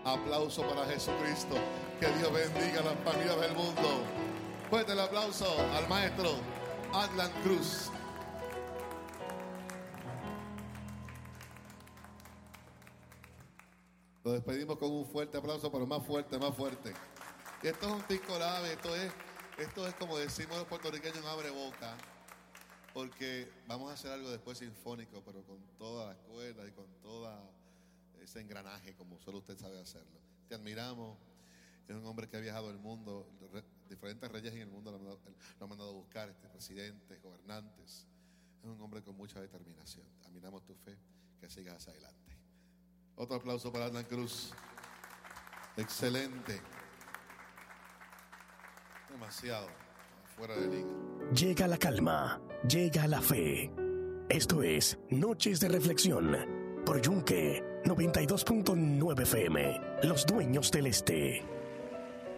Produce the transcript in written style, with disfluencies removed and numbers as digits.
Aplauso para Jesucristo. Que Dios bendiga a las familias del mundo. Fuerte el aplauso al maestro Adlan Cruz. Lo despedimos con un fuerte aplauso, pero más fuerte, más fuerte. Y esto es un ticolave, esto es como decimos los puertorriqueños, un abre boca. Porque vamos a hacer algo después sinfónico, pero con todas las cuerdas y con todo ese engranaje, como solo usted sabe hacerlo. Te admiramos. Es un hombre que ha viajado el mundo, diferentes reyes en el mundo lo han mandado a buscar, presidentes, gobernantes. Es un hombre con mucha determinación. Admiramos tu fe, que sigas hacia adelante. Otro aplauso para Adlan Cruz. Excelente. Demasiado. Fuera de liga. Llega la calma, llega la fe. Esto es Noches de Reflexión por Yunque 92.9 FM, Los Dueños del Este.